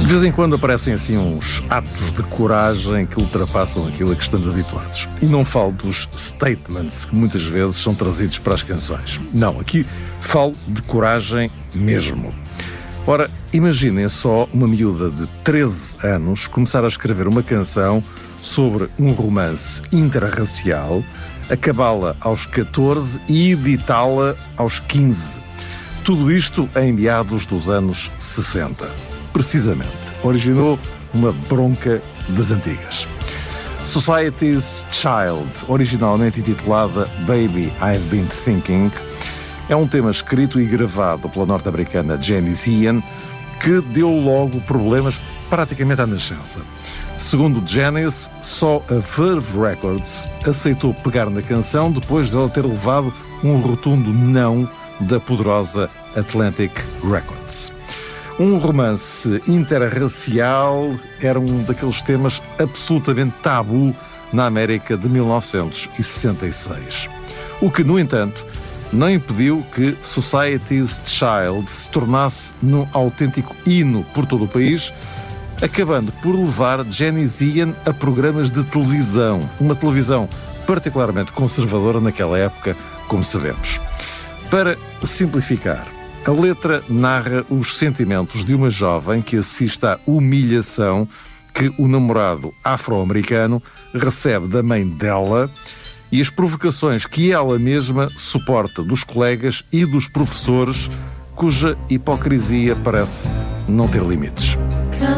De vez em quando aparecem assim uns atos de coragem que ultrapassam aquilo a que estamos habituados. E não falo dos statements que muitas vezes são trazidos para as canções. Não, aqui falo de coragem mesmo. Ora, imaginem só uma miúda de 13 anos começar a escrever uma canção sobre um romance interracial, acabá-la aos 14 e editá-la aos 15. Tudo isto em meados dos anos 60. Precisamente, originou uma bronca das antigas. Society's Child, originalmente intitulada Baby I've Been Thinking, é um tema escrito e gravado pela norte-americana Janis Ian, que deu logo problemas praticamente à nascença. Segundo Janis, só a Verve Records aceitou pegar na canção depois de ela ter levado um rotundo não da poderosa Atlantic Records. Um romance interracial era um daqueles temas absolutamente tabu na América de 1966. O que, no entanto, não impediu que Society's Child se tornasse num autêntico hino por todo o país, acabando por levar Janis Ian a programas de televisão, uma televisão particularmente conservadora naquela época, como sabemos. Para simplificar, a letra narra os sentimentos de uma jovem que assiste à humilhação que o namorado afro-americano recebe da mãe dela e as provocações que ela mesma suporta dos colegas e dos professores, cuja hipocrisia parece não ter limites.